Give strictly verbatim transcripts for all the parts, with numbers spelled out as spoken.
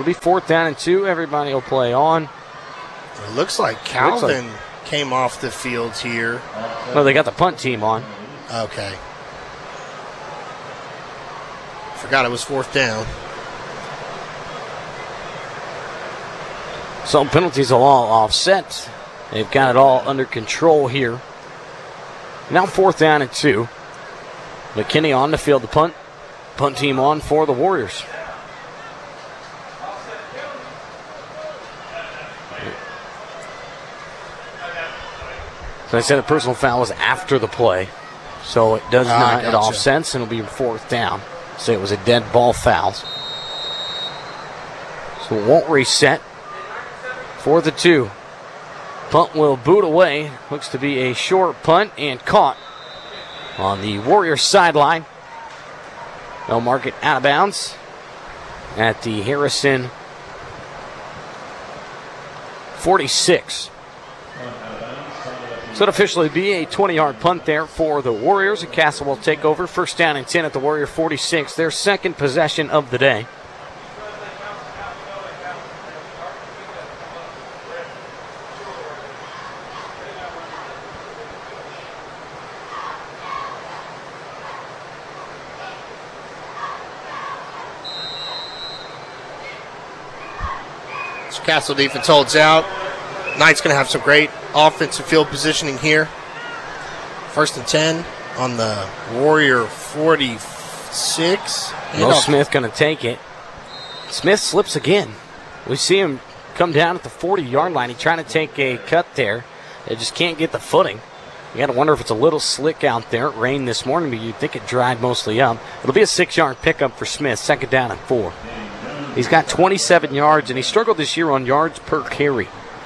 It'll be fourth down and two. Everybody will play on. It looks like Calvin looks like, came off the field here. Well, they got the punt team on. Okay. Forgot it was fourth down. So penalties will all offset. They've got it all under control here. Now fourth down and two. McKinney on the field, the punt. Punt team on for the Warriors. So I said a personal foul was after the play. So it does ah, not, gotcha. it offsets, and it'll be fourth down. So it was a dead ball foul. So it won't reset. For the two. Punt will boot away. Looks to be a short punt and caught on the Warriors sideline. They'll mark it out of bounds at the Harrison forty-six. So it'll officially be a twenty-yard punt there for the Warriors. And Castle will take over. First down and ten at the Warrior forty-six. Their second possession of the day. Castle defense holds out. Knight's going to have some great offensive field positioning here. First and ten on the Warrior forty-six. Mo Smith going to take it. Smith slips again. We see him come down at the forty-yard line. He's trying to take a cut there. They just can't get the footing. You got to wonder if it's a little slick out there. It rained this morning, but you'd think it dried mostly up. It'll be a six-yard pickup for Smith. Second down and four. He's got twenty-seven yards, and he struggled this year on yards per carry.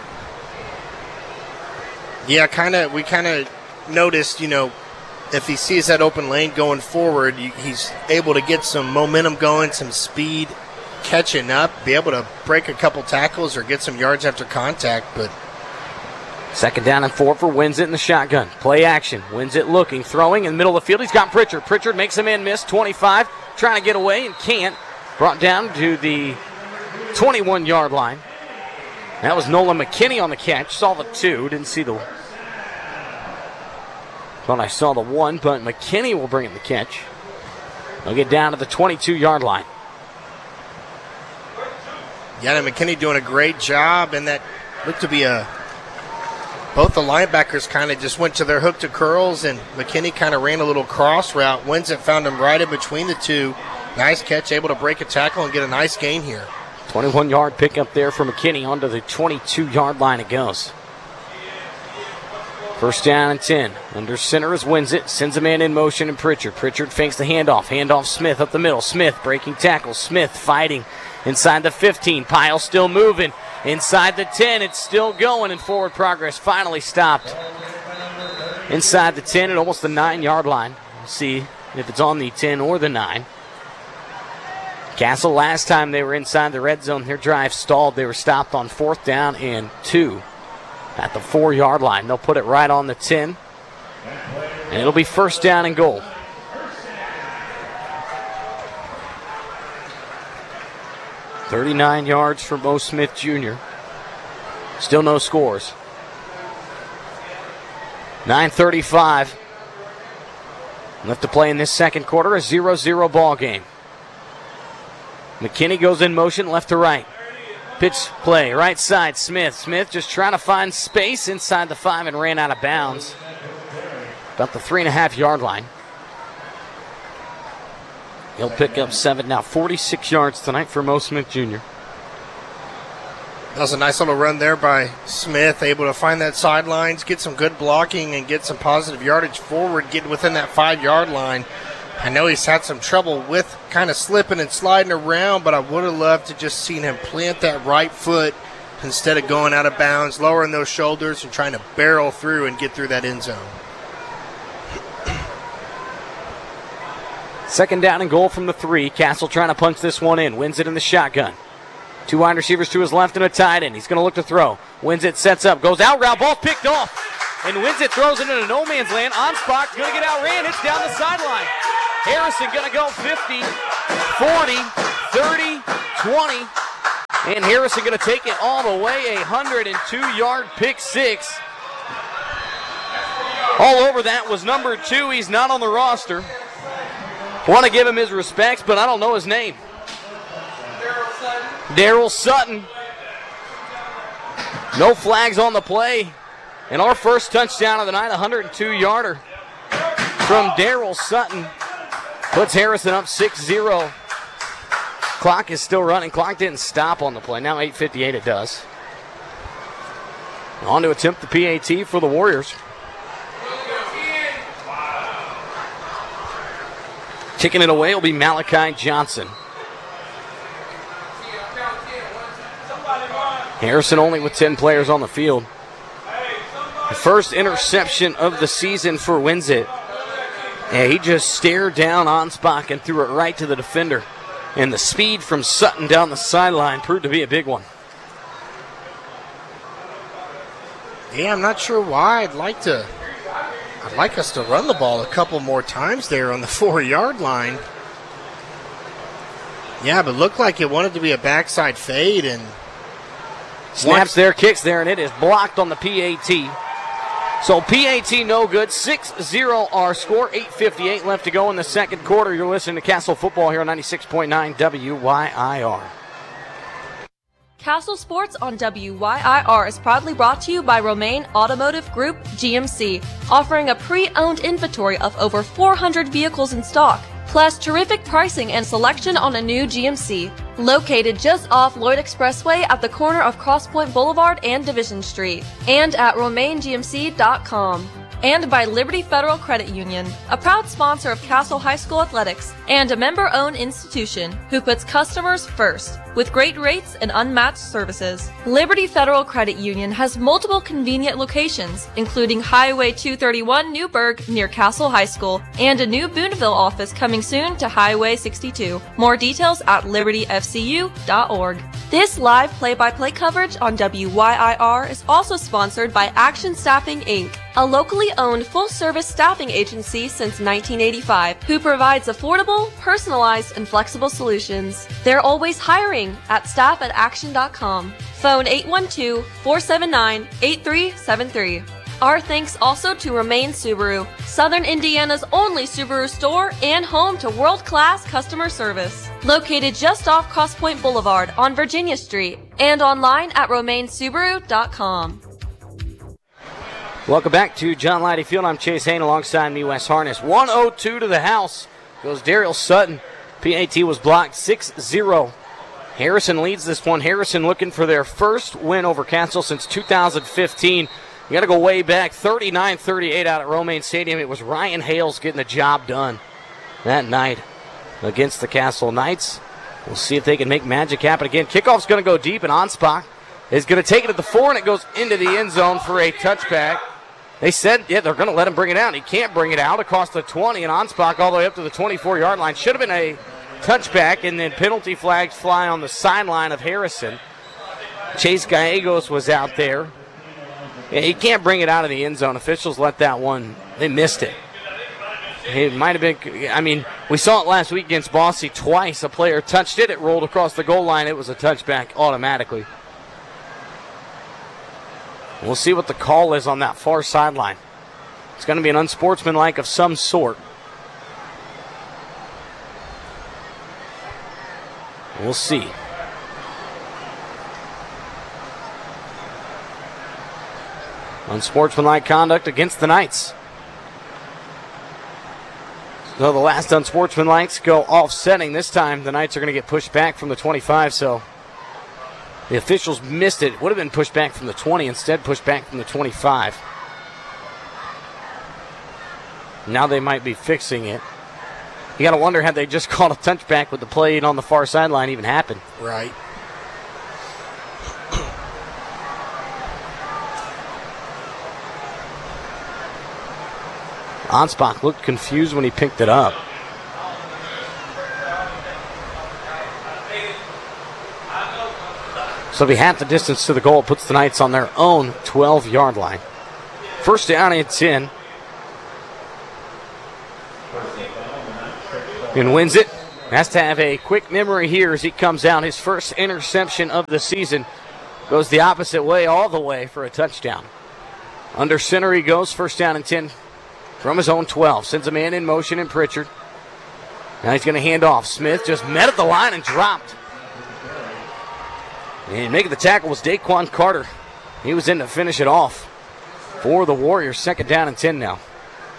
Yeah, kind of. We kind of noticed, you know, if he sees that open lane going forward, he's able to get some momentum going, some speed, catching up, be able to break a couple tackles or get some yards after contact. But second down and four for Winsett in the shotgun. Play action. Winsett looking, throwing in the middle of the field. He's got Pritchard. Pritchard makes a man miss. twenty-five, trying to get away and can't. Brought down to the twenty-one-yard line. That was Nolan McKinney on the catch. Saw the two. Didn't see the... Thought I saw the one, but McKinney will bring in the catch. They'll get down to the twenty-two-yard line. Yeah, and McKinney doing a great job, and that looked to be a... Both the linebackers kind of just went to their hook to curls, and McKinney kind of ran a little cross route. Winsett found him right in between the two. Nice catch, able to break a tackle and get a nice gain here. twenty-one-yard pickup there for McKinney. Onto the twenty-two-yard line it goes. First down and ten. Under center is Winsett. Sends a man in motion and Pritchard. Pritchard fakes the handoff. Handoff Smith up the middle. Smith breaking tackle. Smith fighting inside the fifteen. Pyle still moving. Inside the ten. It's still going in forward progress. Finally stopped. Inside the ten at almost the nine-yard line. We'll see if it's on the ten or the nine. Castle, last time they were inside the red zone, their drive stalled. They were stopped on fourth down and two at the four-yard line. They'll put it right on the ten, and it'll be first down and goal. thirty-nine yards for Mo Smith Junior Still no scores. nine thirty-five left to play in this second quarter, a zero zero ball game. McKinney goes in motion left to right. Pitch play, right side, Smith. Smith just trying to find space inside the five and ran out of bounds. About the three and a half yard line. He'll pick up seven now. forty-six yards tonight for Mo Smith Junior That was a nice little run there by Smith, able to find that sidelines, get some good blocking, and get some positive yardage forward, get within that five-yard line. I know he's had some trouble with kind of slipping and sliding around, but I would have loved to just seen him plant that right foot instead of going out of bounds, lowering those shoulders and trying to barrel through and get through that end zone. Second down and goal from the three. Castle trying to punch this one in. Wins it in the shotgun. Two wide receivers to his left and a tight end. He's going to look to throw. Winsett sets up, goes out route, ball picked off. And Winsett throws it into no man's land. On spot, going to get outran. It's down the sideline. Harrison going to go fifty, forty, thirty, twenty. And Harrison going to take it all the way, a one hundred two-yard pick six. All over that was number two. He's not on the roster. Want to give him his respects, but I don't know his name. Daryl Sutton. No flags on the play. And our first touchdown of the night, a one hundred two-yarder from Daryl Sutton. Puts Harrison up six zero. Clock is still running. Clock didn't stop on the play. Now eight fifty-eight it does. On to attempt the P A T for the Warriors. Kicking it away will be Malachi Johnson. Harrison only with ten players on the field. The first interception of the season for Winsett. Yeah, he just stared down Anspach and threw it right to the defender. And the speed from Sutton down the sideline proved to be a big one. Yeah, I'm not sure why. I'd like to I'd like us to run the ball a couple more times there on the four-yard line. Yeah, but looked like it wanted to be a backside fade and snaps there, kicks there, and it is blocked on the P A T. So P A T no good. six zero our score. eight fifty-eight left to go in the second quarter. You're listening to Castle Football here on ninety-six point nine W Y I R. Castle Sports on W Y I R is proudly brought to you by Romaine Automotive Group G M C, offering a pre-owned inventory of over four hundred vehicles in stock, plus terrific pricing and selection on a new G M C. Located just off Lloyd Expressway at the corner of Cross Point Boulevard and Division Street, and at romaine g m c dot com. And by Liberty Federal Credit Union, a proud sponsor of Castle High School Athletics and a member-owned institution who puts customers first with great rates and unmatched services. Liberty Federal Credit Union has multiple convenient locations, including Highway two thirty-one Newburgh near Castle High School and a new Booneville office coming soon to Highway sixty-two. More details at liberty f c u dot org. This live play-by-play coverage on W Y I R is also sponsored by Action Staffing Incorporated, a locally owned full-service staffing agency since nineteen eighty-five, who provides affordable, personalized, and flexible solutions. They're always hiring at staff at action dot com. Phone eight one two, four seven nine, eight three seven three. Our thanks also to Romaine Subaru, Southern Indiana's only Subaru store and home to world-class customer service. Located just off Cross Point Boulevard on Virginia Street and online at romaine subaru dot com. Welcome back to John Leidy Field. I'm Chase Hain alongside me, Wes Harness. one oh two to the house goes Daryl Sutton. P A T was blocked six zero. Harrison leads this one. Harrison looking for their first win over Castle since two thousand fifteen. You got to go way back, thirty-nine thirty-eight out at Romaine Stadium. It was Ryan Hales getting the job done that night against the Castle Knights. We'll see if they can make magic happen again. Kickoff's going to go deep, and Anspach is going to take it at the four, and it goes into the end zone for a touchback. They said, yeah, they're going to let him bring it out. He can't bring it out across the twenty, and Anspach all the way up to the twenty-four-yard line. Should have been a touchback, and then penalty flags fly on the sideline of Harrison. Chase Gallegos was out there. Yeah, he can't bring it out of the end zone. Officials let that one. They missed it. It might have been, I mean, we saw it last week against Bosse twice. A player touched it. It rolled across the goal line. It was a touchback automatically. We'll see what the call is on that far sideline. It's going to be an unsportsmanlike of some sort. We'll see. Unsportsmanlike conduct against the Knights. So the last unsportsmanlikes go offsetting. This time the Knights are going to get pushed back from the twenty-five, so the officials missed it. It would have been pushed back from the twenty, instead pushed back from the twenty-five. Now they might be fixing it. You got to wonder, had they just called a touchback with the play on the far sideline even happen? Right. Anspach looked confused when he picked it up. So if he half the distance to the goal, it puts the Knights on their own twelve-yard line. First down, it's in. And wins it. Has to have a quick memory here as he comes out. His first interception of the season goes the opposite way all the way for a touchdown. Under center he goes, first down and ten from his own twelve. Sends a man in motion in Pritchard. Now he's going to hand off. Smith just met at the line and dropped. And making the tackle was Daquan Carter. He was in to finish it off for the Warriors. Second down and ten now.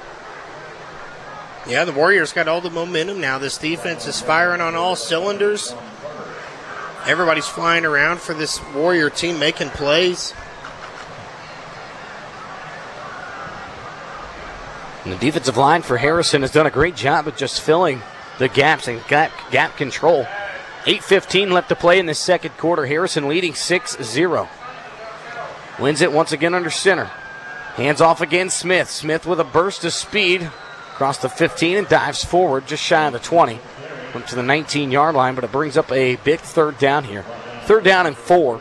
Yeah, the Warriors got all the momentum now. This defense is firing on all cylinders. Everybody's flying around for this Warrior team making plays. And the defensive line for Harrison has done a great job of just filling the gaps and gap, gap control. eight fifteen left to play in the second quarter. Harrison leading six zero. Wins it once again under center. Hands off again, Smith. Smith with a burst of speed. Across the fifteen and dives forward just shy of the twenty. Went to the nineteen-yard line, but it brings up a big third down here. Third down and four.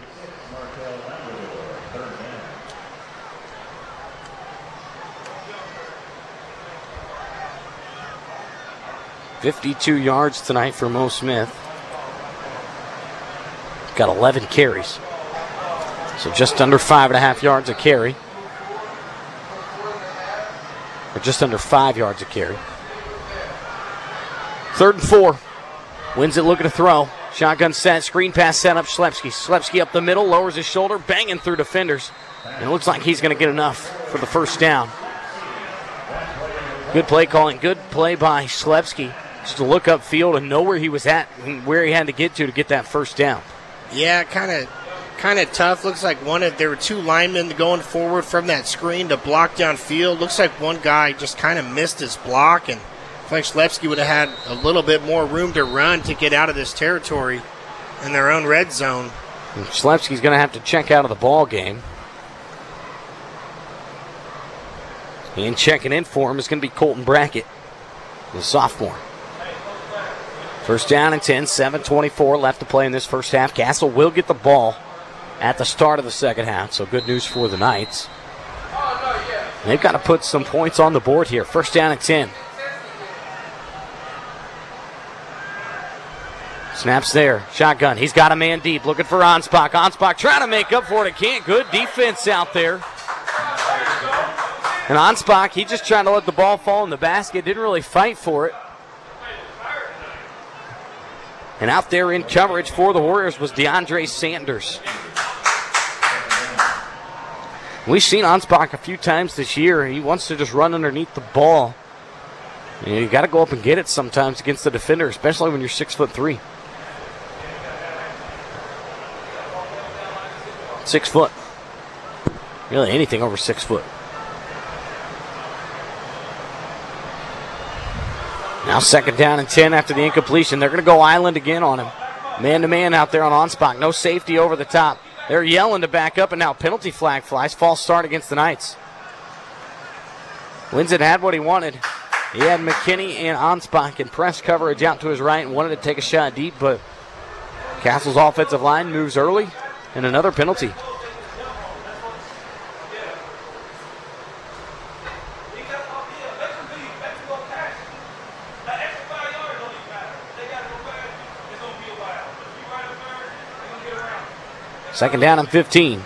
fifty-two yards tonight for Mo Smith. Got eleven carries. So just under five and a half yards a carry. Or just under five yards a carry. Third and four. Wins it looking to throw. Shotgun set. Screen pass set up. Schlepski. Schlepski up the middle. Lowers his shoulder. Banging through defenders. And it looks like he's going to get enough for the first down. Good play calling. Good play by Schlepski. Just to look upfield and know where he was at and where he had to get to to get that first down. Yeah, kind of kind of tough. Looks like one of there were two linemen going forward from that screen to block downfield. Looks like one guy just kind of missed his block, and I think Schlepski would have had a little bit more room to run to get out of this territory in their own red zone. And Schlepski's going to have to check out of the ball game. And checking in for him is going to be Colton Brackett, the sophomore. First down and ten, seven twenty-four left to play in this first half. Castle will get the ball at the start of the second half, so good news for the Knights. And they've got to put some points on the board here. First down and ten. Snaps there. Shotgun. He's got a man deep. Looking for Anspach. Anspach trying to make up for it. It can't. Good defense out there. And Anspach, he just trying to let the ball fall in the basket. Didn't really fight for it. And out there in coverage for the Warriors was DeAndre Sanders. We've seen Anspach a few times this year. He wants to just run underneath the ball. And you got to go up and get it sometimes against the defender, especially when you're six foot three. Six foot. Really anything over six foot. Now second down and ten after the incompletion. They're going to go island again on him. Man-to-man out there on Anspach. No safety over the top. They're yelling to back up, and now penalty flag flies. False start against the Knights. Winston had what he wanted. He had McKinney and Anspach in press coverage out to his right and wanted to take a shot deep, but Castle's offensive line moves early, and another penalty. Second down and fifteen.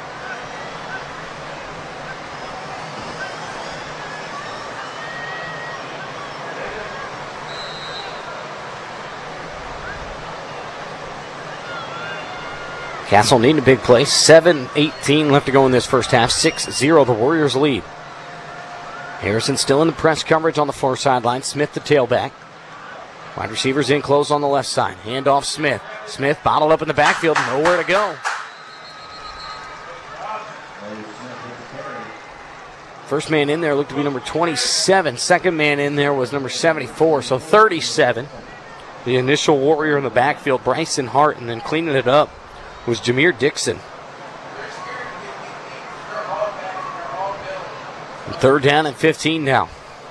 Castle needing a big play. seven eighteen left to go in this first half. six zero the Warriors lead. Harrison still in the press coverage on the far sideline. Smith the tailback. Wide receivers in close on the left side. Hand off Smith. Smith bottled up in the backfield. Nowhere to go. First man in there looked to be number twenty-seven. Second man in there was number seventy-four, so thirty-seven. The initial Warrior in the backfield, Bryson Hart, and then cleaning it up was Jameer Dixon. And third down and fifteen now.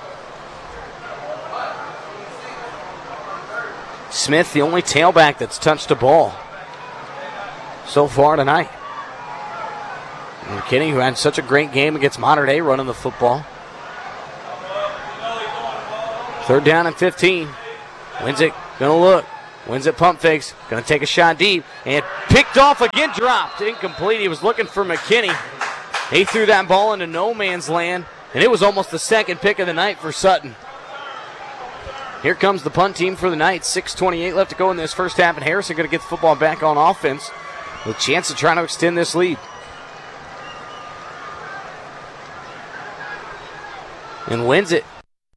Smith, the only tailback that's touched a ball so far tonight. McKinney, who had such a great game against Mater Dei running the football. Third down and fifteen. Winzik Gonna look. Wins it, pump fakes. Gonna take a shot deep. And picked off again, dropped. Incomplete. He was looking for McKinney. He threw that ball into no man's land. And it was almost the second pick of the night for Sutton. Here comes the punt team for the night. six twenty-eight left to go in this first half. And Harrison gonna get the football back on offense with a chance to try to extend this lead. And wins it.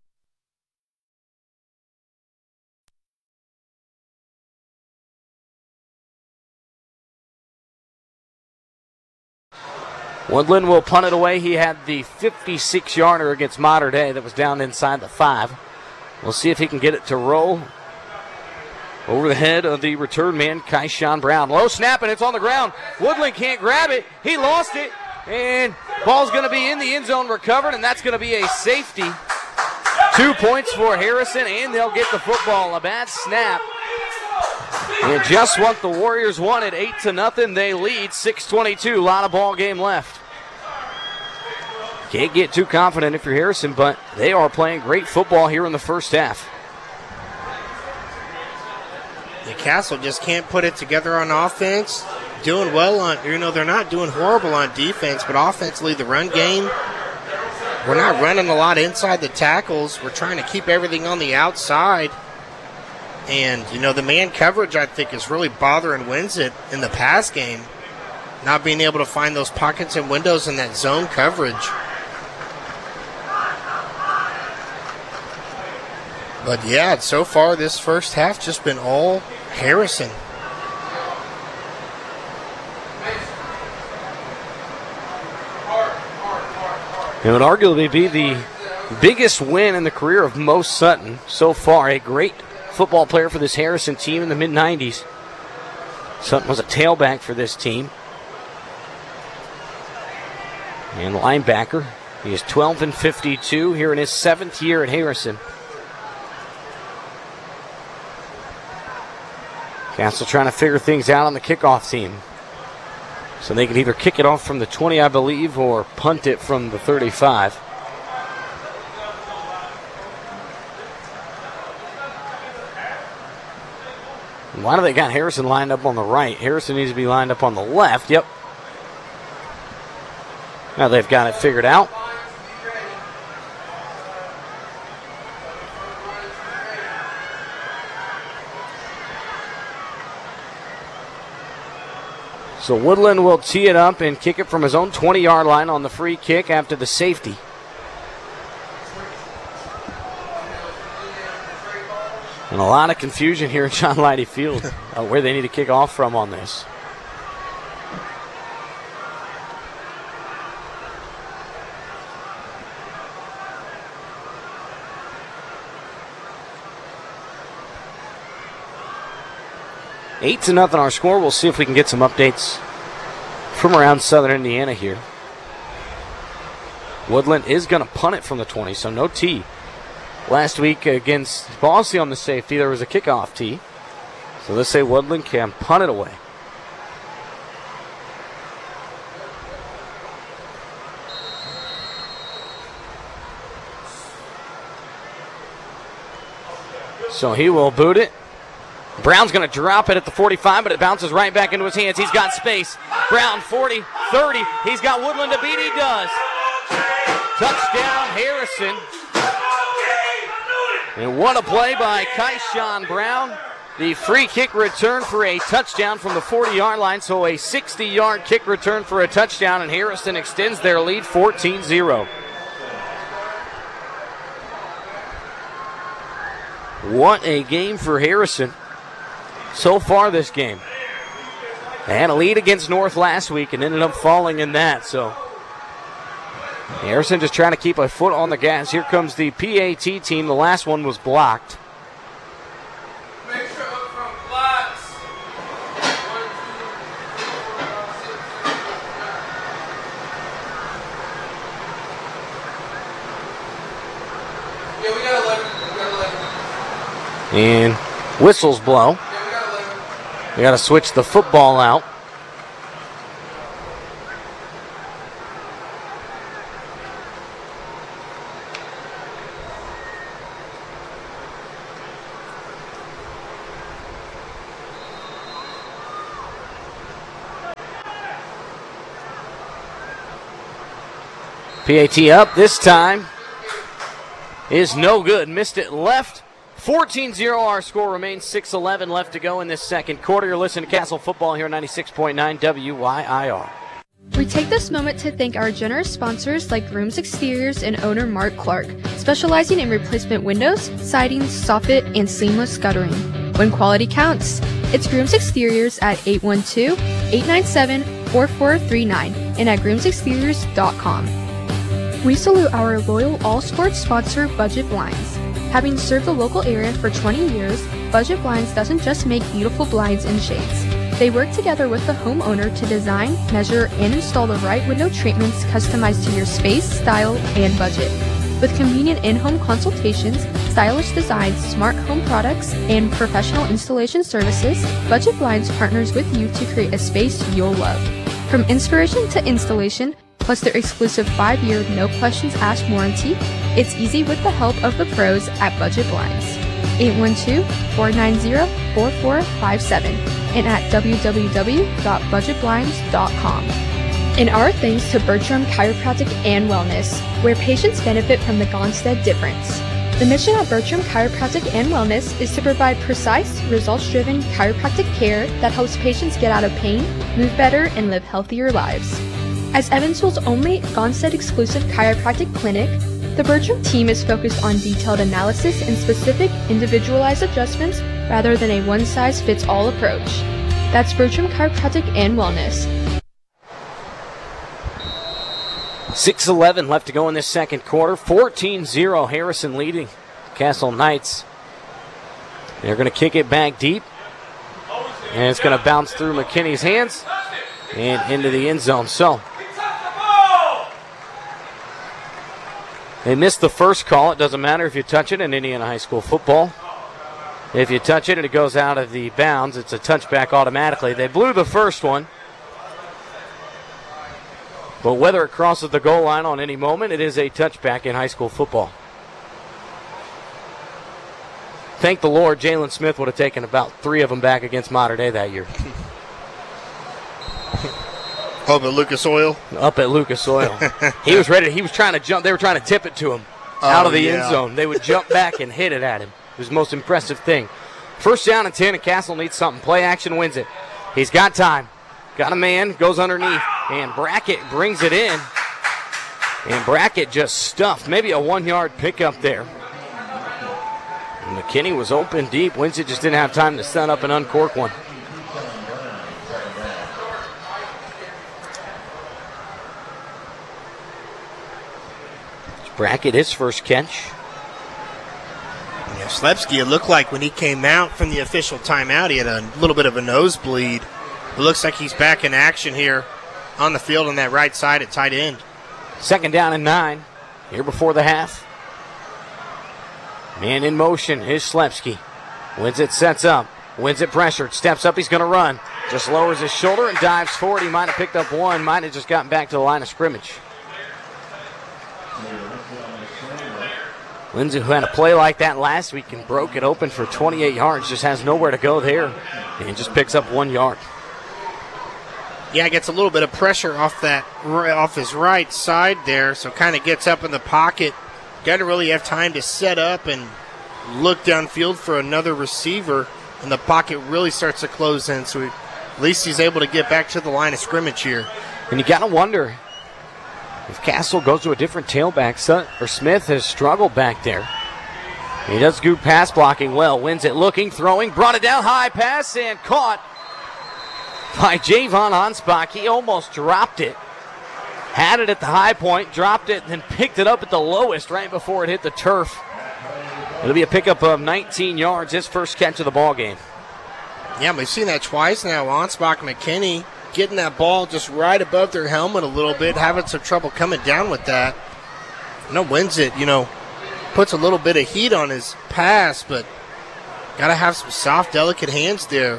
Woodland will punt it away. He had the fifty-six yarder against Mater Dei that was down inside the five. We'll see if he can get it to roll over the head of the return man, Kaishan Brown. Low snap, and it's on the ground. Woodland can't grab it. He lost it, and ball's going to be in the end zone recovered, and that's going to be a safety. Two points for Harrison, and they'll get the football. A bad snap. And just what the Warriors wanted, eight to nothing. They lead, six twenty-two. A lot of ball game left. Can't get too confident if you're Harrison, but they are playing great football here in the first half. The Castle just can't put it together on offense. Doing well on, you know, they're not doing horrible on defense, but offensively, the run game, we're not running a lot inside the tackles. We're trying to keep everything on the outside. And, you know, the man coverage, I think, is really bothering Winsett in the pass game. Not being able to find those pockets and windows in that zone coverage. But, yeah, so far this first half just been all Harrison. It would arguably be the biggest win in the career of Mo Sutton so far. A great football player for this Harrison team in the mid nineties. Sutton was a tailback for this team. And linebacker. He is twelve and fifty-two here in his seventh year at Harrison. Castle trying to figure things out on the kickoff team. So they can either kick it off from the twenty, I believe, or punt it from the thirty-five. Why do they got Harrison lined up on the right? Harrison needs to be lined up on the left. Yep. Now they've got it figured out. So Woodland will tee it up and kick it from his own twenty-yard line on the free kick after the safety. And a lot of confusion here at John Leidy Field uh, where they need to kick off from on this. Eight to nothing our score. We'll see if we can get some updates from around Southern Indiana here. Woodland is going to punt it from the twenty, so no tee. Last week against Bossy on the safety, there was a kickoff tee. So let's say Woodland can punt it away. So he will boot it. Brown's going to drop it at the forty-five, but it bounces right back into his hands. He's got space. Brown, forty, thirty. He's got Woodland to beat. He does. Touchdown, Harrison. And what a play by Kaishan Brown. The free kick return for a touchdown from the forty-yard line. So a sixty-yard kick return for a touchdown, and Harrison extends their lead fourteen zero. What a game for Harrison so far this game. They had a lead against North last week and ended up falling in that. So Harrison just trying to keep a foot on the gas. Here comes the P A T team. The last one was blocked. Make sure up from blocks. Yeah, we got eleven. We got eleven. And whistles blow. Yeah, we got eleven. We got to switch the football out. P A T up this time is no good. Missed it left. fourteen zero our score remains. six eleven left to go in this second quarter. You're listening to Castle Football here on ninety-six point nine W Y I R. We take this moment to thank our generous sponsors like Grooms Exteriors and owner Mark Clark, specializing in replacement windows, siding, soffit, and seamless guttering. When quality counts, it's Grooms Exteriors at eight one two, eight nine seven, four four three nine and at grooms exteriors dot com. We salute our loyal all-sports sponsor, Budget Blinds. Having served the local area for twenty years, Budget Blinds doesn't just make beautiful blinds and shades. They work together with the homeowner to design, measure, and install the right window treatments customized to your space, style, and budget. With convenient in-home consultations, stylish designs, smart home products, and professional installation services, Budget Blinds partners with you to create a space you'll love. From inspiration to installation, plus their exclusive five-year no-questions-asked warranty, it's easy with the help of the pros at Budget Blinds. eight one two, four nine zero, four four five seven and at w w w dot budget blinds dot com. And our thanks to Bertram Chiropractic and Wellness, where patients benefit from the Gonstead difference. The mission of Bertram Chiropractic and Wellness is to provide precise, results-driven chiropractic care that helps patients get out of pain, move better, and live healthier lives. As Evansville's only Gonstead-exclusive chiropractic clinic, the Bertram team is focused on detailed analysis and specific, individualized adjustments rather than a one-size-fits-all approach. That's Bertram Chiropractic and Wellness. six eleven left to go in this second quarter. fourteen zero Harrison leading Castle Knights. They're going to kick it back deep. And it's going to bounce through McKinney's hands and into the end zone. So they missed the first call. It doesn't matter if you touch it in Indiana high school football. If you touch it and it goes out of the bounds, it's a touchback automatically. They blew the first one. But whether it crosses the goal line on any moment, it is a touchback in high school football. Thank the Lord, Jalen Smith would have taken about three of them back against Mater Dei that year. Up at Lucas Oil? Up at Lucas Oil. He was ready. He was trying to jump. They were trying to tip it to him oh, out of the yeah. end zone. They would jump back and hit it at him. It was the most impressive thing. First down and ten, and Castle needs something. Play action wins it. He's got time. Got a man, goes underneath, and Brackett brings it in. And Brackett just stuffed. Maybe a one-yard pickup there. And McKinney was open deep. Winsett just didn't have time to set up and uncork one. Brackett, his first catch. Yeah, Slepsky, it looked like when he came out from the official timeout, he had a little bit of a nosebleed. It looks like he's back in action here on the field on that right side at tight end. Second down and nine here before the half. Man in motion is Slepsky. Winsett sets up. Winsett pressured. Steps up. He's going to run. Just lowers his shoulder and dives forward. He might have picked up one. Might have just gotten back to the line of scrimmage. Lindsay, who had a play like that last week and broke it open for twenty-eight yards, just has nowhere to go there and just picks up one yard. Yeah, gets a little bit of pressure off that off his right side there, so kind of gets up in the pocket. Doesn't really have time to set up and look downfield for another receiver, and the pocket really starts to close in, so he, at least he's able to get back to the line of scrimmage here. And you got to wonder if Castle goes to a different tailback. Or Smith has struggled back there. He does good pass blocking well. Wins it looking, throwing, brought it down high, pass, and caught by Javon Anspach. He almost dropped it. Had it at the high point, dropped it, then picked it up at the lowest right before it hit the turf. It'll be a pickup of nineteen yards, his first catch of the ball game. Yeah, we've seen that twice now. Anspach and McKinney getting that ball just right above their helmet a little bit, having some trouble coming down with that. No, wins it, you know, puts a little bit of heat on his pass, but got to have some soft, delicate hands there.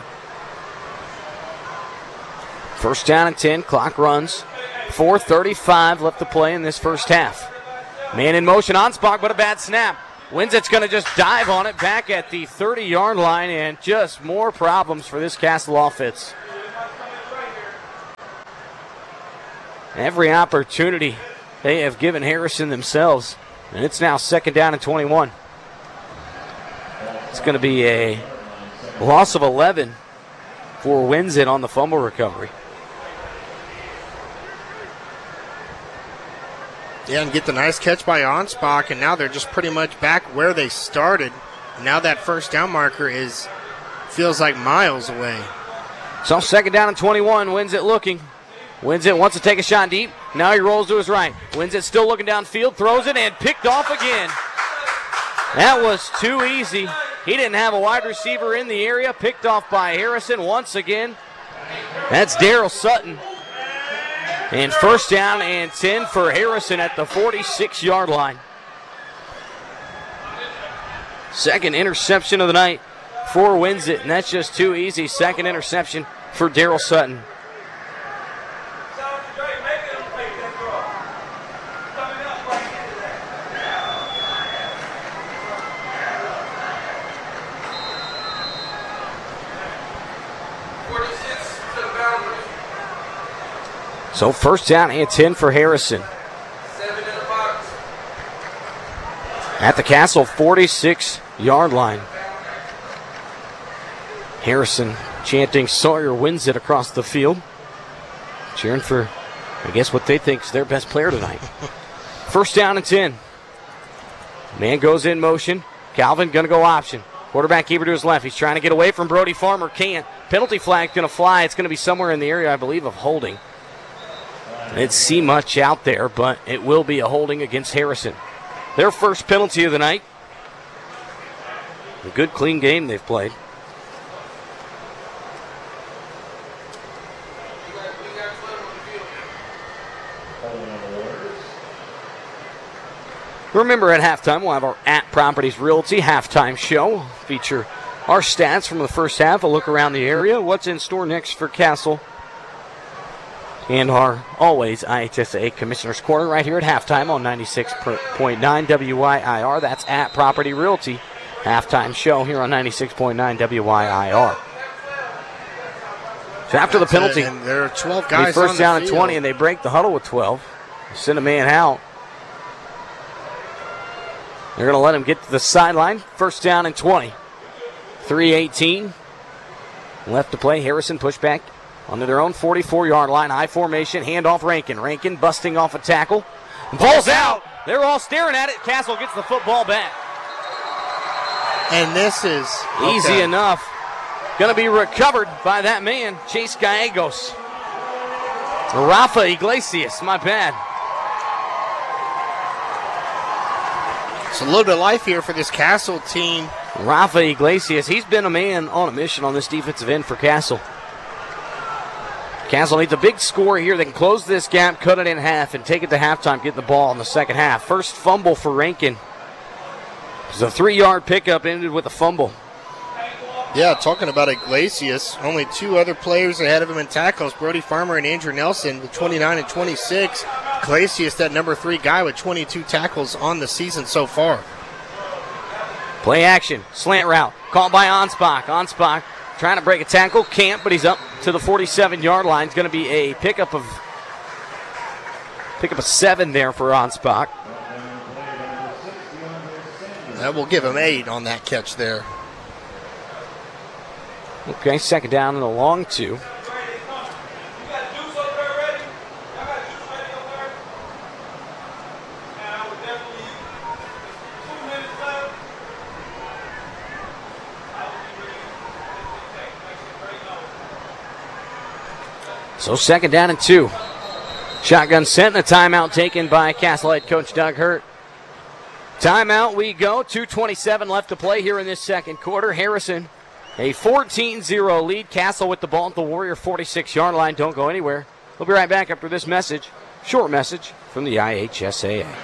First down and ten, clock runs. four thirty-five left to play in this first half. Man in motion, Anspach, but a bad snap. Winsett's going to just dive on it back at the thirty-yard line, and just more problems for this Castle offense. Every opportunity they have given Harrison themselves. And it's now second down and twenty-one. It's going to be a loss of eleven for Winsett on the fumble recovery. Yeah, and get the nice catch by Onspach, and now they're just pretty much back where they started. Now that first down marker is feels like miles away. So second down and twenty-one, Winsett looking. Winsett wants to take a shot deep. Now he rolls to his right. Winsett still looking downfield, throws it, and picked off again. That was too easy. He didn't have a wide receiver in the area. Picked off by Harrison once again. That's Daryl Sutton. And first down and ten for Harrison at the forty-six-yard line. Second interception of the night for Winsett, and that's just too easy. Second interception for Daryl Sutton. So first down and ten for Harrison. At the Castle forty-six-yard line. Harrison chanting Sawyer Winsett across the field. Cheering for, I guess, what they think is their best player tonight. First down and ten. Man goes in motion. Calvin going to go option. Quarterback keeper to his left. He's trying to get away from Brody Farmer. Can't. Penalty flag going to fly. It's going to be somewhere in the area, I believe, of holding. I didn't see much out there, but it will be a holding against Harrison. Their first penalty of the night. A good, clean game they've played. Remember, at halftime, we'll have our At Properties Realty halftime show. Feature our stats from the first half, a look around the area, what's in store next for Castle, and our always I H S A Commissioner's Corner right here at halftime on ninety-six point nine W Y I R. That's At Property Realty. Halftime show here on ninety-six point nine W Y I R. So after the penalty, and there are twelve guys first on down the and field. twenty, and they break the huddle with twelve. Send a man out. They're going to let him get to the sideline. First down and twenty. three eighteen left to play. Harrison pushback onto their own forty-four-yard line. High formation, handoff Rankin. Rankin busting off a tackle. Ball's out. They're all staring at it. Castle gets the football back. And this is Easy okay. enough. Going to be recovered by that man, Chase Gallegos. Rafa Iglesias, my bad. It's a little bit of life here for this Castle team. Rafa Iglesias, he's been a man on a mission on this defensive end for Castle. Castle needs a big score here. They can close this gap, cut it in half, and take it to halftime, get the ball in the second half. First fumble for Rankin. It was a three-yard pickup, ended with a fumble. Yeah, talking about Iglesias, only two other players ahead of him in tackles, Brody Farmer and Andrew Nelson with twenty-nine and twenty-six. Iglesias, that number three guy with twenty-two tackles on the season so far. Play action, slant route, called by Onspach. Onspach trying to break a tackle, can't, but he's up to the forty-seven-yard line. It's going to be a pickup of pickup of seven there for Onspach. That will give him eight on that catch there. Okay, second down and a long two. So second down and two. Shotgun sent and a timeout taken by Castle head coach Doug Hurt. Timeout we go. two twenty-seven left to play here in this second quarter. Harrison, a fourteen zero lead. Castle with the ball at the Warrior forty-six-yard line. Don't go anywhere. We'll be right back after this message. Short message from the I H S A A.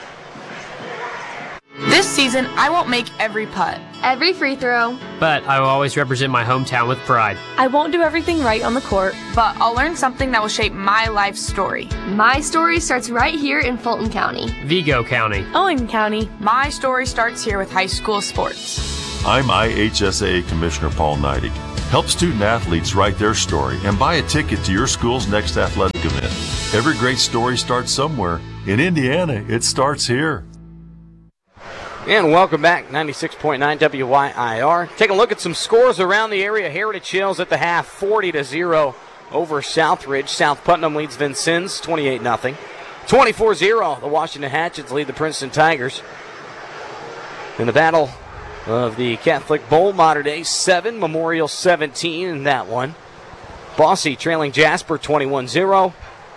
This season, I won't make every putt. Every free throw. But I will always represent my hometown with pride. I won't do everything right on the court. But I'll learn something that will shape my life story. My story starts right here in Fulton County. Vigo County. Owen County. My story starts here with high school sports. I'm I H S A A Commissioner Paul Neidig. Help student athletes write their story and buy a ticket to your school's next athletic event. Every great story starts somewhere. In Indiana, it starts here. And welcome back, ninety-six point nine W Y I R. Take a look at some scores around the area. Heritage Hills at the half, forty to zero over Southridge. South Putnam leads Vincennes, twenty-eight nothing. twenty-four zero, the Washington Hatchets lead the Princeton Tigers. In the battle of the Catholic Bowl, Mater Dei seven, Memorial seventeen in that one. Bossy trailing Jasper twenty-one zero.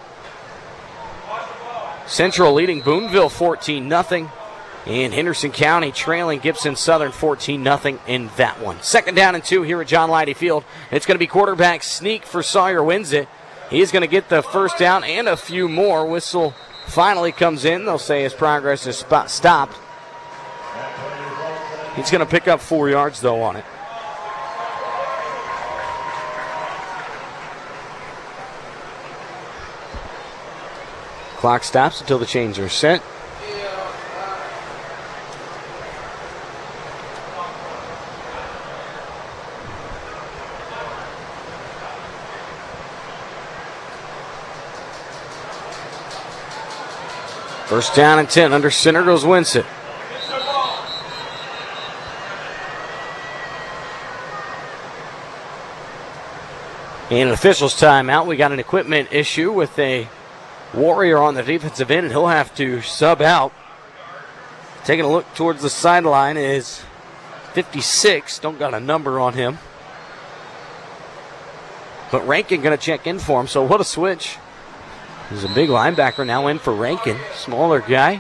Central leading Boonville fourteen nothing. And Henderson County trailing Gibson Southern fourteen nothing in that one. Second down and two here at John Leidy Field. It's going to be quarterback sneak for Sawyer Winsett. He's going to get the first down and a few more. Whistle finally comes in. They'll say his progress is spot stopped. He's going to pick up four yards, though, on it. Clock stops until the chains are set. First down and ten. Under center goes Winsett. And an official's timeout. We got an equipment issue with a Warrior on the defensive end, and he'll have to sub out. Taking a look towards the sideline is fifty-six. Don't got a number on him. But Rankin going to check in for him, so what a switch. He's a big linebacker now in for Rankin. Smaller guy.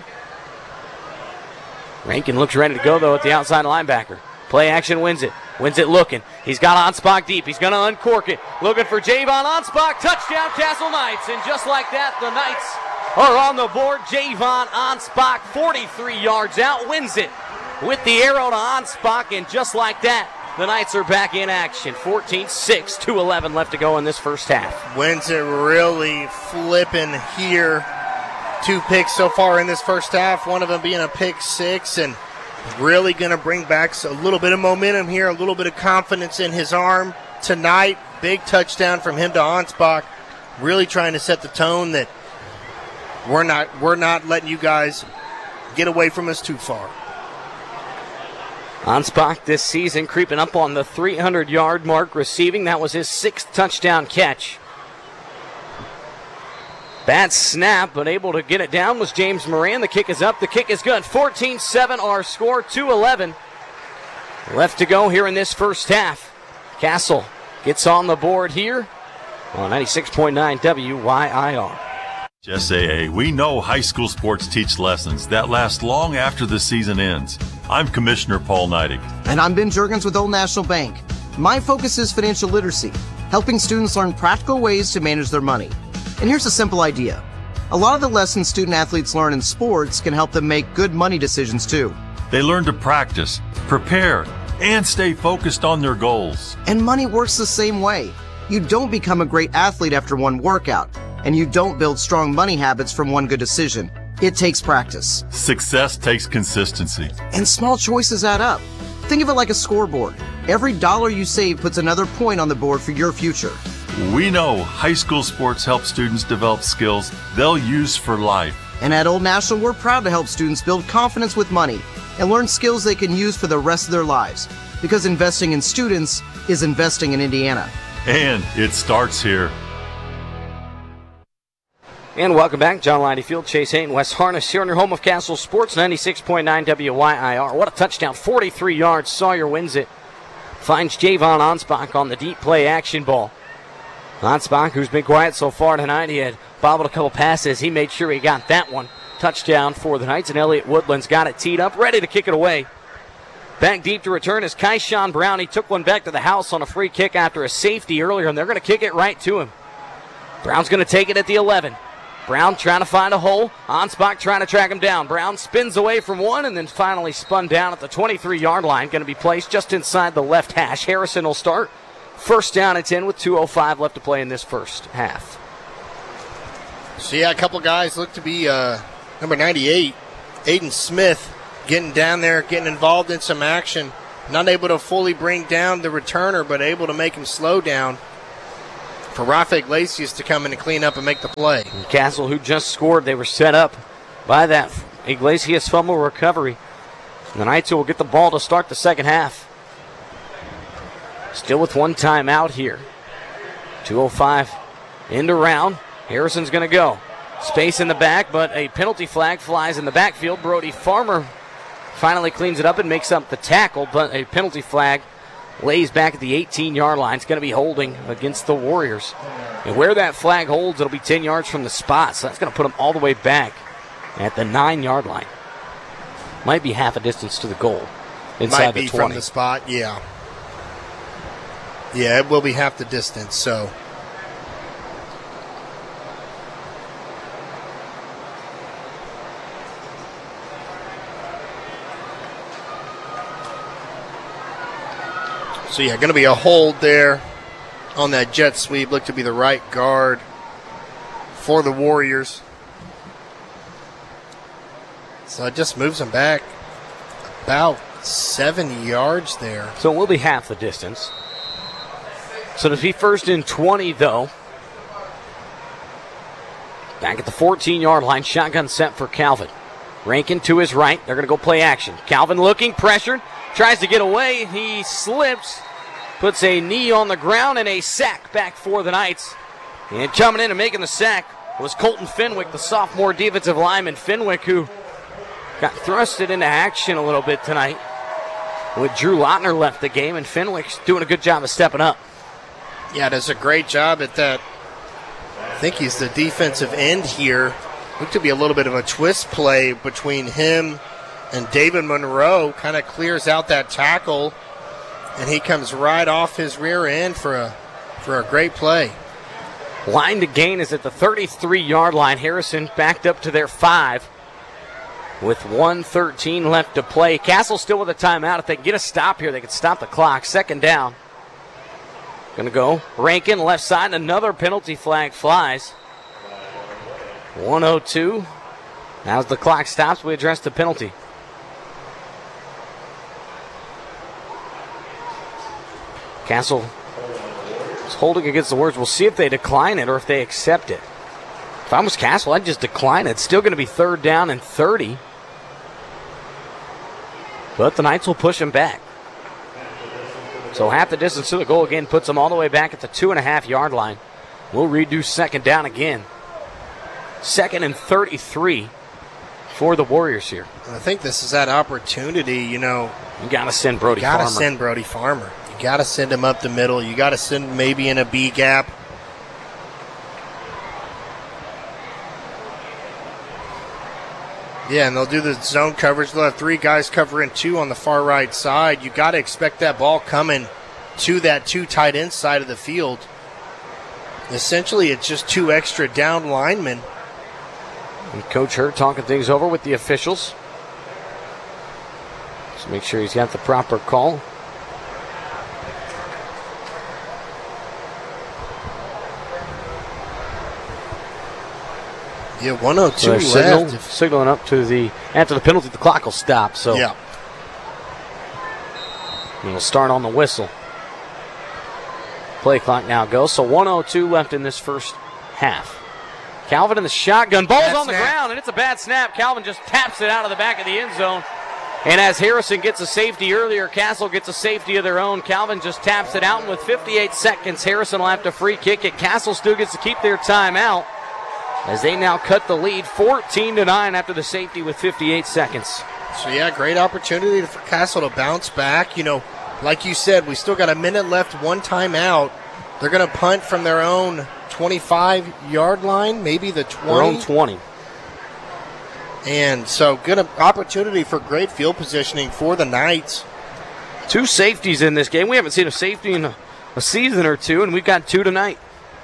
Rankin looks ready to go, though, at the outside linebacker. Play action wins it. Wins it looking. He's got Onspach deep. He's going to uncork it. Looking for Javon Onspach. Touchdown, Castle Knights. And just like that, the Knights are on the board. Javon Onspach, forty-three yards out, wins it with the arrow to Onspach. And just like that, the Knights are back in action. fourteen six, two eleven left to go in this first half. Wins it really flipping here. Two picks so far in this first half, one of them being a pick six, and really going to bring back a little bit of momentum here, a little bit of confidence in his arm tonight. Big touchdown from him to Onspach, really trying to set the tone that we're not we're not letting you guys get away from us too far. Onspach this season creeping up on the three hundred yard mark receiving. That was his sixth touchdown catch. Bad snap, but able to get it down was James Moran. The kick is up. The kick is good. fourteen seven our score, two eleven left to go here in this first half. Castle gets on the board here on ninety-six point nine W Y I R. S A A, we know high school sports teach lessons that last long after the season ends. I'm Commissioner Paul Neidig. And I'm Ben Juergens with Old National Bank. My focus is financial literacy, helping students learn practical ways to manage their money. And here's a simple idea. A lot of the lessons student athletes learn in sports can help them make good money decisions too. They learn to practice, prepare, and stay focused on their goals. And money works the same way. You don't become a great athlete after one workout, and you don't build strong money habits from one good decision. It takes practice. Success takes consistency. And small choices add up. Think of it like a scoreboard. Every dollar you save puts another point on the board for your future. We know high school sports help students develop skills they'll use for life. And at Old National, we're proud to help students build confidence with money and learn skills they can use for the rest of their lives. Because investing in students is investing in Indiana. And it starts here. And welcome back, John Leidy Field, Chase Hayden, West Harness here on your home of Castle Sports, ninety-six point nine W Y I R. What a touchdown, forty-three yards. Sawyer wins it. Finds Javon Onspach on the deep play action ball. Onspach, who's been quiet so far tonight, he had bobbled a couple passes. He made sure he got that one. Touchdown for the Knights, and Elliott Woodland's got it teed up, ready to kick it away. Back deep to return is Kyshawn Brown. He took one back to the house on a free kick after a safety earlier, and they're going to kick it right to him. Brown's going to take it at the eleven. Brown trying to find a hole. Onspach trying to track him down. Brown spins away from one and then finally spun down at the twenty-three yard line. Going to be placed just inside the left hash. Harrison will start. First down and ten with two oh five left to play in this first half. So, yeah, a couple guys look to be uh, number ninety-eight, Aiden Smith, getting down there, getting involved in some action. not able to fully bring down the returner, but able to make him slow down for Rafa Iglesias to come in and clean up and make the play. And Castle, who just scored, they were set up by that Iglesias fumble recovery. And the Knights will get the ball to start the second half. Still with one timeout here. two oh five into round. Harrison's going to go. Space in the back, but a penalty flag flies in the backfield. Brody Farmer finally cleans it up and makes up the tackle, but a penalty flag lays back at the eighteen-yard line. It's going to be holding against the Warriors. And where that flag holds, it'll be ten yards from the spot, so that's going to put them all the way back at the nine-yard line. Might be half a distance to the goal inside Might be the twenty. from the spot, yeah. Yeah, it will be half the distance, so. So, yeah, going to be a hold there on that jet sweep. Looked to be the right guard for the Warriors. So it just moves them back about seven yards there. So it will be half the distance. So to be first and twenty, though. Back at the fourteen-yard line, shotgun set for Calvin. Rankin to his right. They're going to go play action. Calvin looking, pressured, tries to get away. He slips, puts a knee on the ground, and a sack back for the Knights. And coming in and making the sack was Colton Fenwick, the sophomore defensive lineman. Fenwick, who got thrusted into action a little bit tonight. With Drew Lautner left the game, and Fenwick's doing a good job of stepping up. Yeah, does a great job at that. I think he's the defensive end here. Looked to be a little bit of a twist play between him and David Monroe. Kind of clears out that tackle, and he comes right off his rear end for a for a great play. Line to gain is at the thirty-three-yard line. Harrison backed up to their five with one thirteen left to play. Castle still with a timeout. If they can get a stop here, they can stop the clock. Second down. Going to go Rankin left side. Another penalty flag flies. one oh two. As the clock stops, we address the penalty. Castle is holding against the words. We'll see if they decline it or if they accept it. If I was Castle, I'd just decline it. It's still going to be third down and thirty. But the Knights will push them back. So half the distance to the goal again puts them all the way back at the two and a half yard line. We'll redo second down again. Second and thirty-three for the Warriors here. I think this is that opportunity, you know. You got to send Brody Farmer. You got Farmer. to send Brody Farmer. You got to send him up the middle. You got to send him maybe in a B gap. Yeah, and they'll do the zone coverage. They'll have three guys covering two on the far right side. You got to expect that ball coming to that two tight end side of the field. Essentially, it's just two extra down linemen. And Coach Hurt talking things over with the officials. Just make sure he's got the proper call. Yeah, one oh two so left. Signal, signaling up to the, after the penalty, the clock will stop. So yeah. We'll start on the whistle. Play clock now goes. So one oh two left in this first half. Calvin in the shotgun. Ball's bad on the snap. ground, and it's a bad snap. Calvin just taps it out of the back of the end zone. And as Harrison gets a safety earlier, Castle gets a safety of their own. Calvin just taps it out, and with fifty-eight seconds, Harrison will have to free kick it. Castle still gets to keep their timeout as they now cut the lead fourteen to nine after the safety with fifty-eight seconds. So, yeah, great opportunity for Castle to bounce back. You know, like you said, we still got a minute left, one timeout. They're going to punt from their own twenty-five-yard line, maybe the twenty. Their own twenty. And so good opportunity for great field positioning for the Knights. Two safeties in this game. We haven't seen a safety in a, a season or two, and we've got two tonight.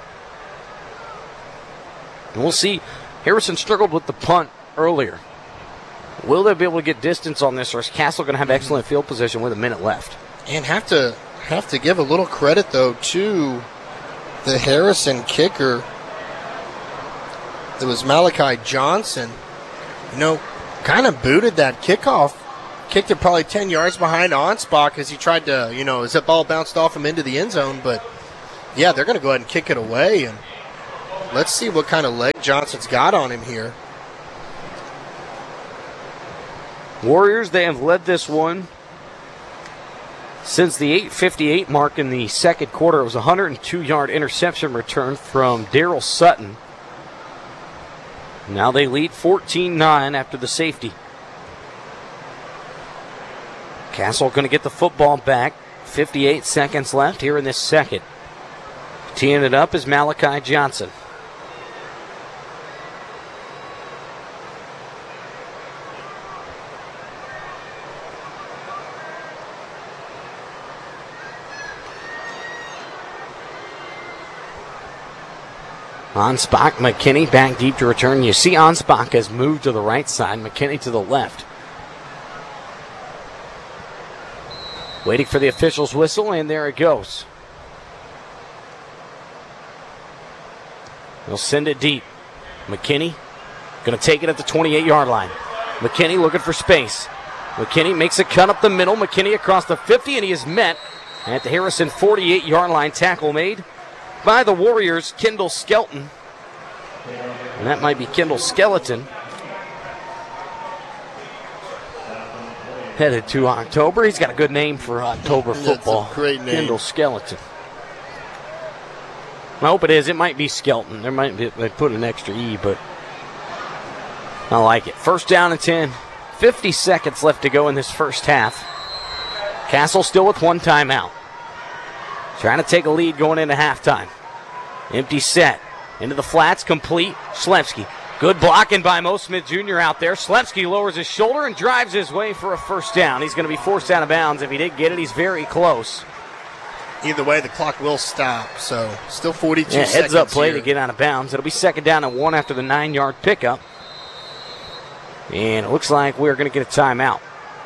And we'll see. Harrison struggled with the punt earlier. Will they be able to get distance on this, or is Castle going to have excellent field position with a minute left? And have to have to give a little credit, though, to the Harrison kicker. It was Malachi Johnson. You know, kind of booted that kickoff kicked it probably ten yards behind Onspach as he tried to, you know, as that ball bounced off him into the end zone. But, yeah, they're going to go ahead and kick it away. And let's see what kind of leg Johnson's got on him here. Warriors, they have led this one since the eight fifty-eight mark in the second quarter. It was a one hundred two-yard interception return from Daryl Sutton. Now they lead fourteen nine after the safety. Castle going to get the football back. fifty-eight seconds left here in this second. Teeing it up is Malachi Johnson. Onspach, McKinney back deep to return. You see Onspach has moved to the right side, McKinney to the left. Waiting for the official's whistle, and there it goes. They'll send it deep. McKinney going to take it at the twenty-eight-yard line. McKinney looking for space. McKinney makes a cut up the middle. McKinney across the fifty, and he is met at the Harrison forty-eight-yard line. Tackle made by the Warriors, Kendall Skelton. And that might be Kendall Skeleton. Headed to October. He's got a good name for October football. That's a great name. Kendall Skeleton. I hope it is. It might be Skelton. There might be, they put an extra E, but I like it. First down and ten. fifty seconds left to go in this first half. Castle still with one timeout. Trying to take a lead going into halftime. Empty set. Into the flats, complete. Schlepski. Good blocking by Mo Smith Junior out there. Schlepski lowers his shoulder and drives his way for a first down. He's going to be forced out of bounds. If he didn't get it, he's very close. Either way, the clock will stop. So still forty-two yeah, seconds heads up play here. to get out of bounds. It'll be second down and one after the nine-yard pickup. And it looks like we're going to get a timeout.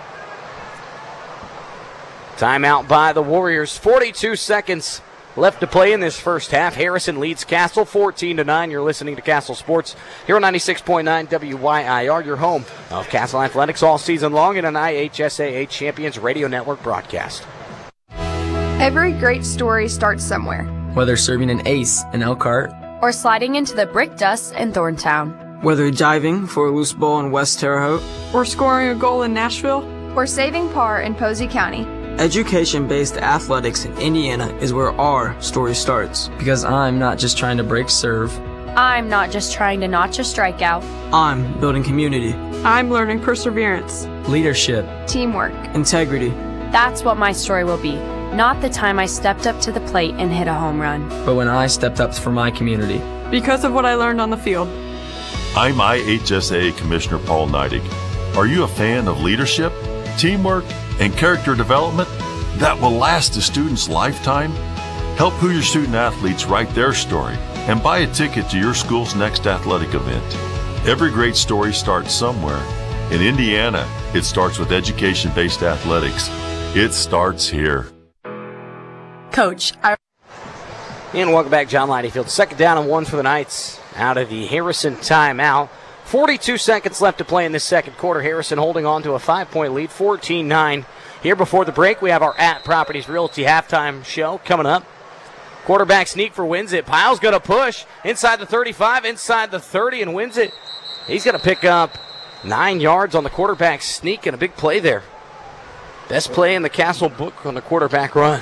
Timeout by the Warriors. forty-two seconds left to play in this first half. Harrison leads Castle fourteen to nine. You're listening to Castle Sports here on ninety-six point nine W Y I R, your home of Castle Athletics all season long in an I H S A A Champions Radio Network broadcast. Every great story starts somewhere. Whether serving an ace in Elkhart, Or sliding into the brick dust in Thorntown. whether diving for a loose ball in West Terre Haute, or scoring a goal in Nashville, Or saving par in Posey County. education-based athletics in Indiana is where our story starts. Because I'm not just trying to break serve. I'm not just trying to notch a strikeout. I'm building community, I'm learning perseverance, leadership, Teamwork. integrity. That's what my story will be. Not the time I stepped up to the plate and hit a home run. But when I stepped up for my community. because of what I learned on the field. I'm I H S A A Commissioner Paul Neidig. Are you a fan of leadership, teamwork, and character development that will last a student's lifetime? Help Hoosier student athletes write their story and buy a ticket to your school's next athletic event. Every great story starts somewhere. In Indiana, it starts with education-based athletics. It starts here. Coach, I... And welcome back, John Leidyfield. Second down and one for the Knights out of the Harrison timeout. forty-two seconds left to play in this second quarter. Harrison holding on to a five-point lead, fourteen nine. Here before the break, we have our At Properties Realty halftime show coming up. Quarterback sneak for Winzit. Pyle's going to push inside the thirty-five, inside the thirty, and wins it. He's going to pick up nine yards on the quarterback sneak and a big play there. Best play in the Castle book on the quarterback run.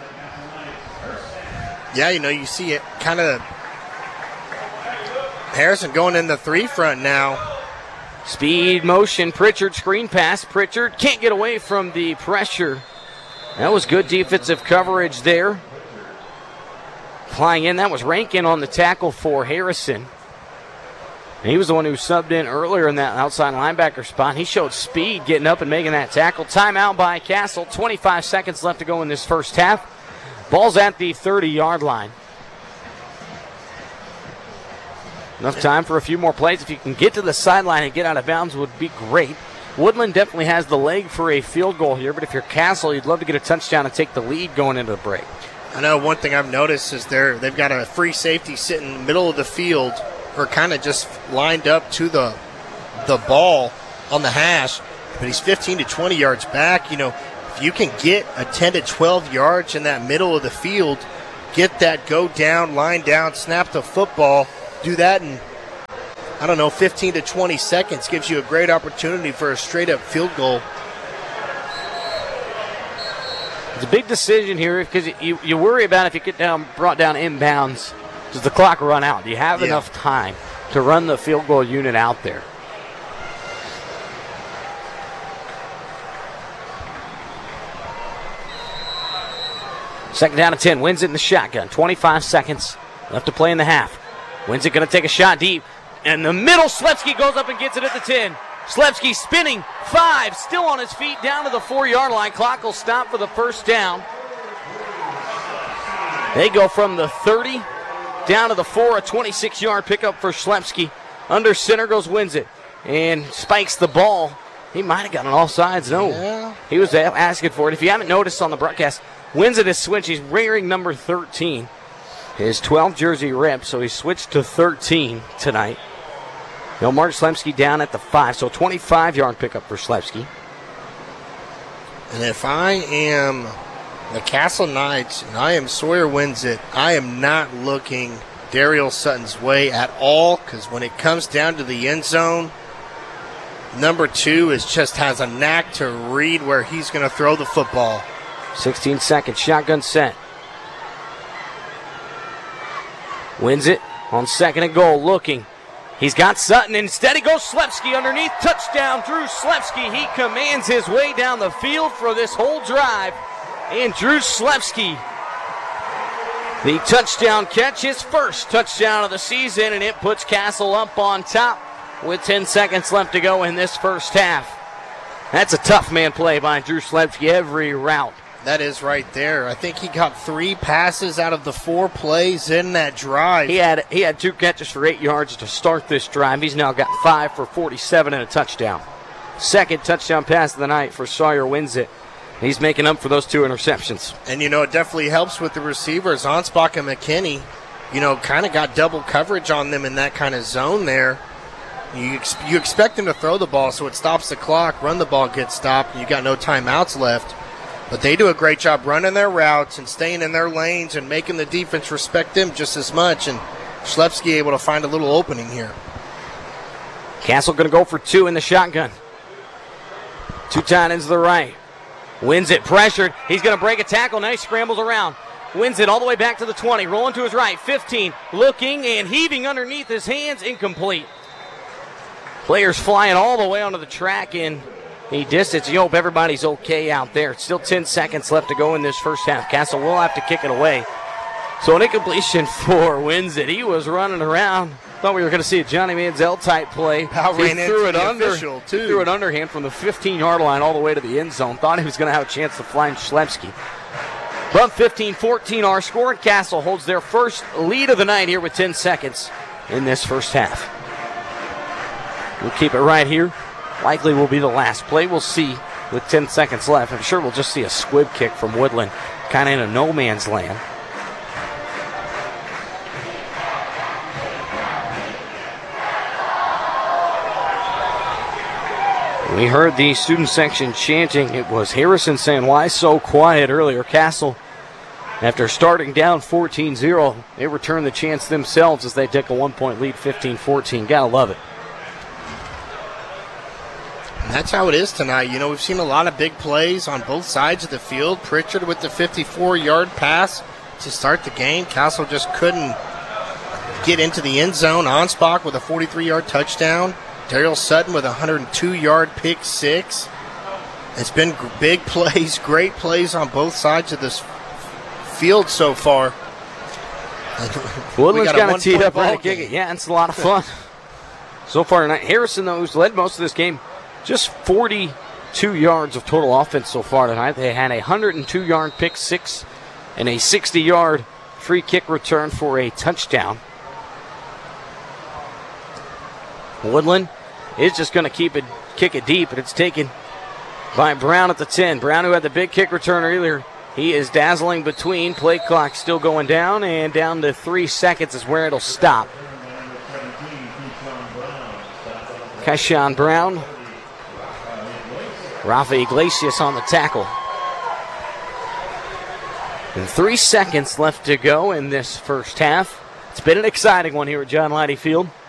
Yeah, you know, you see it kind of Harrison going in the three front now. Speed motion, Pritchard screen pass. Pritchard can't get away from the pressure. That was good defensive coverage there. Flying in, that was Rankin on the tackle for Harrison. And he was the one who subbed in earlier in that outside linebacker spot. He showed speed getting up and making that tackle. Timeout by Castle. twenty-five seconds left to go in this first half. Ball's at the thirty-yard line. Enough time for a few more plays. If you can get to the sideline and get out of bounds would be great. Woodland definitely has the leg for a field goal here, but if you're Castle, you'd love to get a touchdown and take the lead going into the break. I know one thing I've noticed is they're, they've got a free safety sitting in the middle of the field or kind of just lined up to the the ball on the hash. but he's fifteen to twenty yards back. You know, if you can get a ten to twelve yards in that middle of the field, get that go down, line down, snap the football, do that in, I don't know, fifteen to twenty seconds, gives you a great opportunity for a straight-up field goal. It's a big decision here because you, you worry about if you get down brought down inbounds, does the clock run out? Do you have Yeah. enough time to run the field goal unit out there? Second down and ten. Wins it in the shotgun. twenty-five seconds left to play in the half. Wins it going to take a shot deep. And the middle, Slepsky goes up and gets it at the ten. Slepsky spinning, five, still on his feet, down to the four-yard line. Clock will stop for the first down. They go from the thirty down to the four, a twenty-six-yard pickup for Slepsky. Under center goes Winzit and spikes the ball. He might have gotten offsides. No, Yeah. he was asking for it. If you haven't noticed on the broadcast, Winzit is switched. He's wearing number thirteen. His twelfth jersey ripped, so he switched to thirteen tonight. He'll mark Slepsky down at the five, so twenty-five-yard pickup for Slepsky. And if I am the Castle Knights and I am Sawyer Winzit, I am not looking Daryl Sutton's way at all, because when it comes down to the end zone, number two is just has a knack to read where he's going to throw the football. sixteen seconds, shotgun set. Wins it on second and goal, looking. He's got Sutton. Instead, he goes Slepsky underneath. Touchdown, Drew Slepsky. He commands his way down the field for this whole drive. And Drew Slepsky, the touchdown catch, his first touchdown of the season, and it puts Castle up on top with ten seconds left to go in this first half. That's a tough man play by Drew Slepsky every route. That is right there. I think he got three passes out of the four plays in that drive. He had he had two catches for eight yards to start this drive. He's now got five for forty-seven and a touchdown. Second touchdown pass of the night for Sawyer Winzit. He's making up for those two interceptions. And, you know, it definitely helps with the receivers. Ansbach and McKinney, you know, kind of got double coverage on them in that kind of zone there. You, ex- you expect them to throw the ball, so it stops the clock. Run the ball gets stopped, and you got no timeouts left. But they do a great job running their routes and staying in their lanes and making the defense respect them just as much. And Slepsky able to find a little opening here. Castle going to go for two in the shotgun. Two tight ends to the right. Wins it, pressured. He's going to break a tackle. Now he scrambles around. Wins it all the way back to the twenty. Rolling to his right. fifteen. Looking and heaving underneath his hands. Incomplete. Players flying all the way onto the track in the distance. You hope everybody's okay out there. Still ten seconds left to go in this first half. Castle will have to kick it away. So an incompletion for Winzit. He was running around. Thought we were going to see a Johnny Manziel type play. How he ran threw into it the under. official, too. Threw it underhand from the fifteen-yard line all the way to the end zone. Thought he was going to have a chance to find Slepsky. But fifteen fourteen our score, and Castle holds their first lead of the night here with ten seconds in this first half. We'll keep it right here. Likely will be the last play. We'll see with ten seconds left. I'm sure we'll just see a squib kick from Woodland, kind of in a no man's land. We heard the student section chanting. It was Harrison saying, "Why so quiet?" earlier. Castle, after starting down fourteen zero, they return the chance themselves as they take a one-point lead, fifteen fourteen. Gotta love it. And that's how it is tonight. You know, we've seen a lot of big plays on both sides of the field. Pritchard with the fifty-four-yard pass to start the game. Castle just couldn't get into the end zone. Ansbach with a forty-three-yard touchdown. Daryl Sutton with a one hundred two-yard pick six. It's been g- big plays, great plays on both sides of this field so far. Woodland's We got, a it teed one-point up ready ball to kick game. it. Yeah, it's a lot of fun. So far tonight, Harrison, though, who's led most of this game, just forty-two yards of total offense so far tonight. They had a one hundred two-yard pick six and a sixty-yard free kick return for a touchdown. Woodland is just going to keep it, kick it deep, and it's taken by Brown at the ten. Brown, who had the big kick return earlier, he is dazzling between. Play clock still going down, and down to three seconds is where it'll stop. Keshawn Brown Rafa Iglesias on the tackle. And three seconds left to go in this first half. It's been an exciting one here at John Leidy Field.